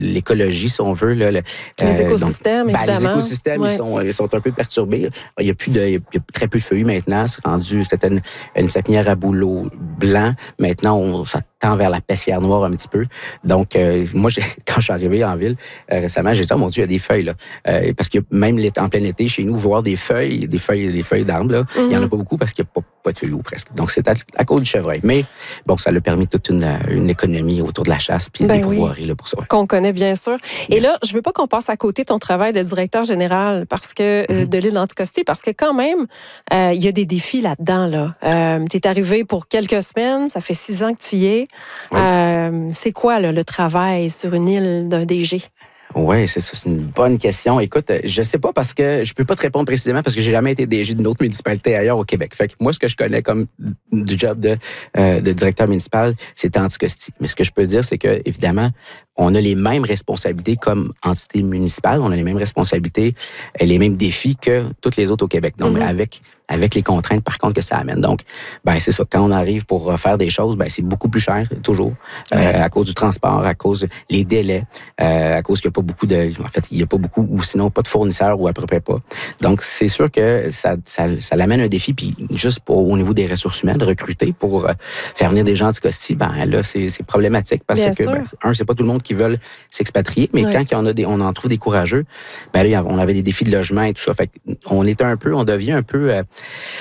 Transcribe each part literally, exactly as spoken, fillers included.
l'écologie, si on veut. Là, le, les euh, écosystèmes, donc, évidemment. Ben, les écosystèmes, ouais. ils, sont, ils sont un peu perturbés. Il y a plus de, il y a très peu de feuillus maintenant. C'est rendu, c'était une, une sapinière à bouleau blanc. Maintenant, on, ça tend vers la pessière noire un petit peu. Donc, euh, moi, j'ai, quand je suis arrivé en ville euh, récemment, j'ai dit, oh mon Dieu, il y a des feuilles, là. Euh, parce que même en plein été, chez nous, voir des feuilles, des feuilles, des feuilles d'arbres, là, mm-hmm. il n'y en a pas beaucoup parce qu'il n'y a pas, pas de feuilles ou presque. Donc, c'est à, à cause du chevreuil. Mais, bon, ça a permis toute une, une économie autour de la chasse puis ben des pouvoirs oui. là pour ça. Qu'on connaît bien sûr. Et là, je veux pas qu'on passe à côté de ton travail de directeur général parce que mm-hmm. euh, de l'île d'Anticosti, parce que quand même, euh, il y a des défis là-dedans. Là. Euh, tu es arrivé pour quelques semaines, ça fait six ans que tu y es. Oui. Euh, c'est quoi là, le travail sur une île d'un D G? Oui, c'est ça, c'est une bonne question. Écoute, je sais pas parce que je peux pas te répondre précisément parce que j'ai jamais été D G d'une autre municipalité ailleurs au Québec. Fait que moi, ce que je connais comme du job de, euh, de directeur municipal, c'est Anticosti. Mais ce que je peux dire, c'est que évidemment, on a les mêmes responsabilités comme entité municipale, on a les mêmes responsabilités, les mêmes défis que toutes les autres au Québec. Donc, mm-hmm. avec avec les contraintes, par contre, que ça amène. Donc, ben c'est ça. Quand on arrive pour faire des choses, ben c'est beaucoup plus cher, toujours, ouais. euh, à cause du transport, à cause des délais, euh, à cause qu'il n'y a pas beaucoup de... En fait, il n'y a pas beaucoup, ou sinon pas de fournisseurs, ou à peu près pas. Donc, c'est sûr que ça, ça, ça l'amène un défi, puis juste pour, au niveau des ressources humaines, recruter pour euh, faire venir des gens d'Anticosti, ben là, c'est, c'est problématique, parce Bien que, ben, un, c'est pas tout le monde qui veut s'expatrier, mais ouais. quand il y en a des, on en trouve des courageux, ben là, on avait des défis de logement et tout ça. Fait on est un peu, on devient un peu... Euh,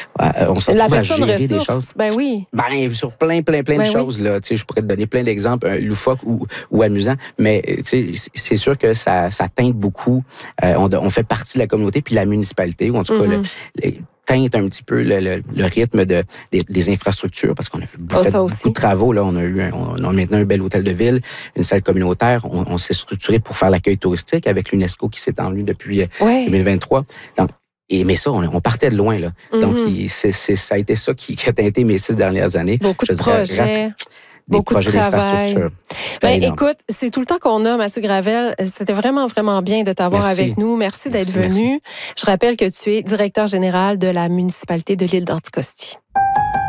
on se la retrouve à personne gérer ressource, des choses. Ben oui. Ben, sur plein, plein, plein ben de choses. Oui. Là. Tu sais, je pourrais te donner plein d'exemples euh, loufoques ou, ou amusants, mais tu sais, c'est sûr que ça, ça teinte beaucoup. Euh, on, on fait partie de la communauté, puis la municipalité, ou en tout cas, mm-hmm. le, le, teinte un petit peu le, le, le rythme de, des, des infrastructures, parce qu'on a fait oh, fait beaucoup de travaux. Là. On, a eu un, on a maintenant un bel hôtel de ville, une salle communautaire. On, on s'est structuré pour faire l'accueil touristique avec l'UNESCO qui s'est étendu depuis ouais. deux mille vingt-trois. Donc, Et, mais ça, on, on partait de loin, là. Mm-hmm. Donc, il, c'est, c'est, ça a été ça qui, qui a teinté mes six dernières années. Beaucoup je de dirais, projets. Rat, des Beaucoup projets de travail. Ben, écoute, c'est tout le temps qu'on a, Mathieu Gravel. C'était vraiment, vraiment bien de t'avoir Merci. Avec nous. Merci d'être Merci, venu. Merci. Je rappelle que tu es directeur général de la municipalité de l'île d'Anticosti.